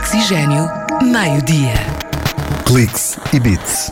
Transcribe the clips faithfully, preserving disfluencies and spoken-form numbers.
Oxigênio, meio-dia. Cliques e Beats.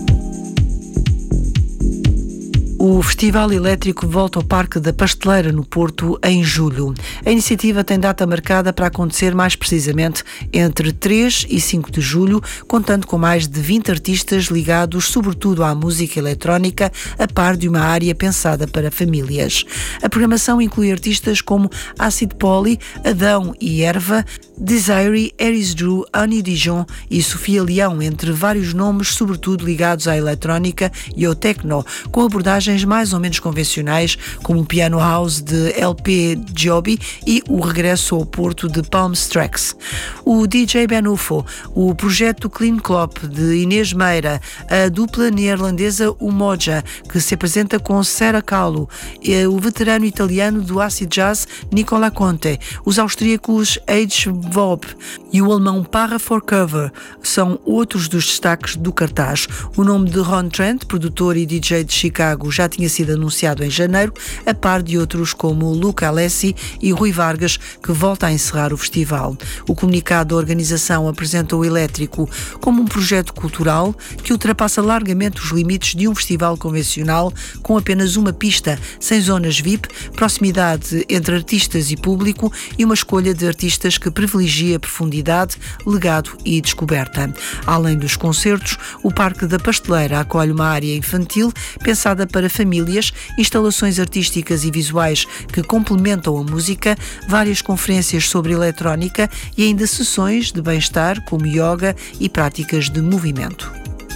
O Festival Elétrico volta ao Parque da Pasteleira, no Porto, em julho. A iniciativa tem data marcada para acontecer mais precisamente entre três e cinco de julho, contando com mais de vinte artistas ligados sobretudo à música eletrónica, a par de uma área pensada para famílias. A programação inclui artistas como Acid Poly, Adão e Erva, Desiree, Eris Drew, Annie Dijon e Sofia Leão, entre vários nomes sobretudo ligados à eletrónica e ao techno, com abordagens mais ou menos convencionais, como o Piano House de L P Joby e o regresso ao Porto de Palms Tracks. O D J Benufo, o projeto Clean Clop de Inês Meira, a dupla neerlandesa Umoja, que se apresenta com Sarah Kahlo, o veterano italiano do acid jazz Nicola Conte, os austríacos H. Vob e o alemão Para for Cover são outros dos destaques do cartaz. O nome de Ron Trent, produtor e D J de Chicago, já tinha sido anunciado em janeiro, a par de outros como Luca Alessi e Rui Vargas, que volta a encerrar o festival. O comunicado da organização apresenta o Elétrico como um projeto cultural que ultrapassa largamente os limites de um festival convencional, com apenas uma pista, sem zonas V I P, proximidade entre artistas e público e uma escolha de artistas que privilegia profundidade, legado e descoberta. Além dos concertos, o Parque da Pasteleira acolhe uma área infantil pensada para famílias, instalações artísticas e visuais que complementam a música, várias conferências sobre eletrónica e ainda sessões de bem-estar como yoga e práticas de movimento.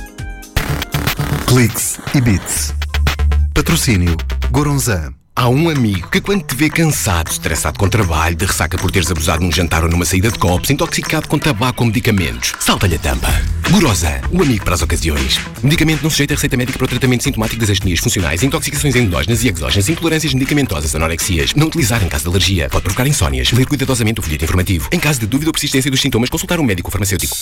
Cliques e Beats. Patrocínio Goronzan. Há um amigo que quando te vê cansado, estressado com trabalho, de ressaca por teres abusado num jantar ou numa saída de copos, intoxicado com tabaco ou medicamentos, salta-lhe a tampa. Goronzan, o amigo para as ocasiões. Medicamento não sujeito a receita médica para o tratamento sintomático das astenias funcionais, intoxicações endógenas e exógenas, intolerâncias medicamentosas, anorexias. Não utilizar em caso de alergia. Pode provocar insónias. Ler cuidadosamente o folheto informativo. Em caso de dúvida ou persistência dos sintomas, consultar um médico farmacêutico.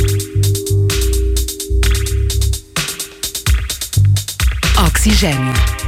Oxigênio.